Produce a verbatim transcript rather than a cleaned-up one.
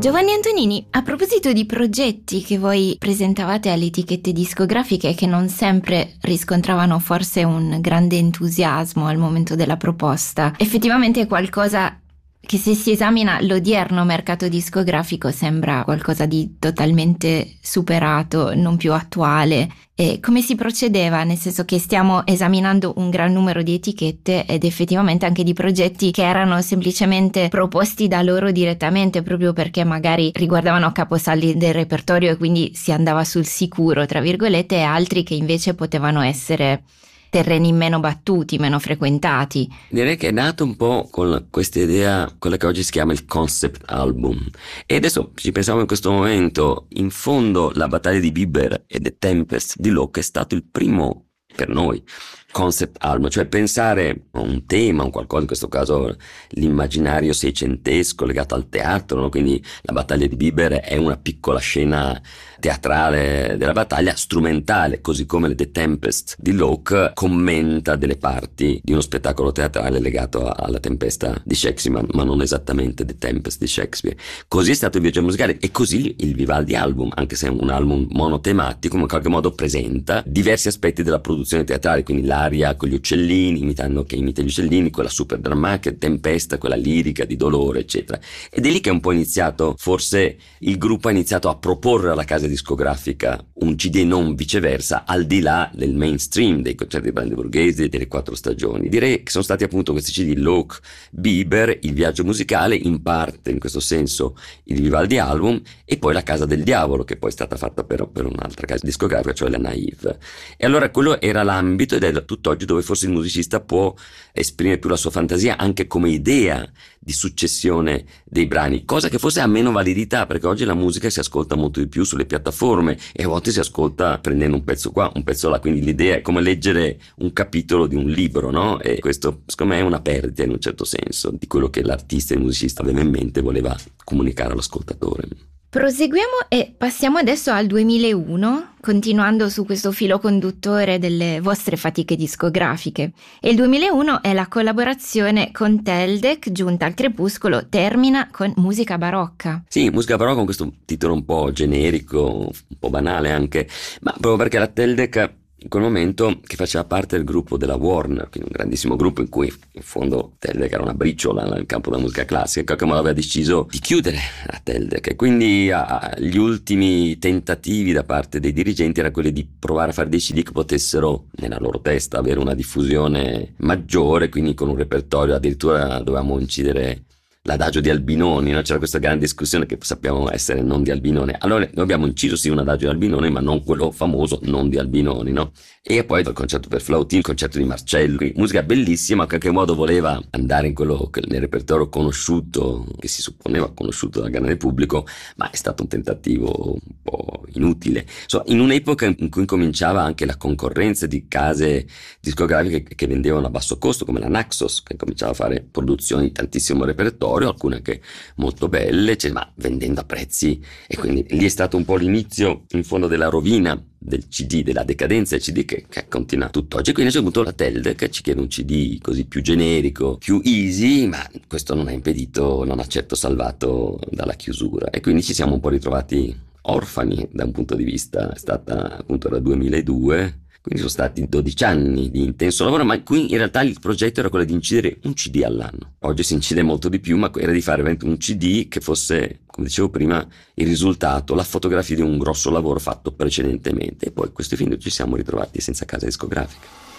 Giovanni Antonini, a proposito di progetti che voi presentavate alle etichette discografiche e che non sempre riscontravano forse un grande entusiasmo al momento della proposta, effettivamente è qualcosa che, se si esamina l'odierno mercato discografico, sembra qualcosa di totalmente superato, non più attuale. E come si procedeva? Nel senso che stiamo esaminando un gran numero di etichette ed effettivamente anche di progetti che erano semplicemente proposti da loro direttamente, proprio perché magari riguardavano caposaldi del repertorio e quindi si andava sul sicuro, tra virgolette, e altri che invece potevano essere terreni meno battuti, meno frequentati. Direi che è nato un po' con questa idea, quella che oggi si chiama il concept album. E adesso ci pensiamo in questo momento, in fondo la battaglia di Bieber e The Tempest di Locke è stato il primo, per noi, concept album, cioè pensare a un tema, un qualcosa, in questo caso l'immaginario seicentesco legato al teatro, no? Quindi la battaglia di Bieber è una piccola scena teatrale della battaglia, strumentale, così come le The Tempest di Locke commenta delle parti di uno spettacolo teatrale legato alla tempesta di Shakespeare, ma non esattamente The Tempest di Shakespeare. Così è stato il viaggio musicale e così il Vivaldi album, anche se è un album monotematico, in qualche modo presenta diversi aspetti della produzione teatrale, quindi l'aria con gli uccellini, imitando che imita gli uccellini, quella super drammatica, tempesta, quella lirica di dolore, eccetera. Ed è lì che è un po' iniziato, forse il gruppo ha iniziato a proporre alla casa discografica un C D, non viceversa, al di là del mainstream dei concerti brandeburghesi e delle quattro stagioni. Direi che sono stati appunto questi C D, Locke, Bieber, il viaggio musicale, in parte in questo senso il Vivaldi album, e poi la Casa del Diavolo, che poi è stata fatta però per un'altra casa discografica, cioè la Naive. E allora quello era l'ambito, ed è da tutt'oggi dove forse il musicista può esprimere più la sua fantasia anche come idea di successione dei brani, cosa che forse ha meno validità, perché oggi la musica si ascolta molto di più sulle piattaforme e a volte si ascolta prendendo un pezzo qua, un pezzo là, quindi l'idea è come leggere un capitolo di un libro, no? E questo secondo me è una perdita in un certo senso di quello che l'artista e il musicista aveva in mente e voleva comunicare all'ascoltatore. Proseguiamo e passiamo adesso al duemilauno, continuando su questo filo conduttore delle vostre fatiche discografiche. E il duemilauno è la collaborazione con Teldec, giunta al crepuscolo, termina con Musica Barocca. Sì, Musica Barocca con questo titolo un po' generico, un po' banale anche, ma proprio perché la Teldec in quel momento, che faceva parte del gruppo della Warner, quindi un grandissimo gruppo in cui in fondo Teldec era una briciola nel campo della musica classica, in qualche modo aveva deciso di chiudere a Teldec, e quindi a, gli ultimi tentativi da parte dei dirigenti era quelli di provare a fare dei C D che potessero nella loro testa avere una diffusione maggiore, quindi con un repertorio, addirittura dovevamo incidere l'adagio di Albinoni, no? C'era questa grande discussione che sappiamo essere non di Albinoni. Allora noi abbiamo inciso sì un adagio di Albinoni, ma non quello famoso non di Albinoni, no? E poi il concerto per flauti, il concerto di Marcello, quindi musica bellissima, in qualche modo voleva andare in quello che nel repertorio conosciuto, che si supponeva conosciuto dal grande pubblico, ma è stato un tentativo un po' inutile. Insomma, in un'epoca in cui cominciava anche la concorrenza di case discografiche che vendevano a basso costo, come la Naxos, che cominciava a fare produzioni di tantissimo repertorio, alcune anche molto belle, cioè, ma vendendo a prezzi, e quindi lì è stato un po' l'inizio in fondo della rovina del C D, della decadenza del C D che, che continua tutt'oggi. Quindi a un certo punto la Teldec che ci chiede un C D così più generico, più easy, ma questo non ha impedito, non ha certo salvato dalla chiusura, e quindi ci siamo un po' ritrovati orfani da un punto di vista. È stata appunto era duemiladue, quindi sono stati dodici anni di intenso lavoro, ma qui in realtà il progetto era quello di incidere un C D all'anno. Oggi si incide molto di più, ma era di fare veramente un C D che fosse, come dicevo prima, il risultato, la fotografia di un grosso lavoro fatto precedentemente. E poi a questo fine ci siamo ritrovati senza casa discografica.